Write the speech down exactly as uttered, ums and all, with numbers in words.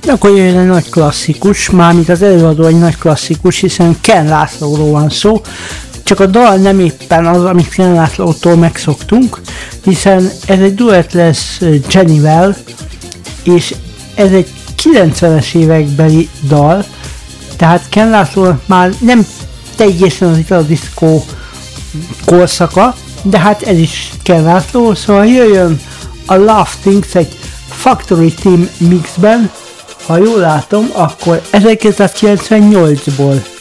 Akkor jöjjön egy nagy klasszikus, mármint az előadó egy nagy klasszikus, hiszen Ken Lászlóról van szó, csak a dal nem éppen az, amit Ken Lászlótól megszoktunk, hiszen ez egy duett lesz Jennyvel, és ez egy kilencvenes évekbeli dal, tehát Ken László már nem teljesen az Italo Disco korszaka, de hát ez is Ken László, szóval jöjjön a Love Things egy Factory Team mixben, ha jól látom, akkor ezerkilencszázkilencvennyolcból.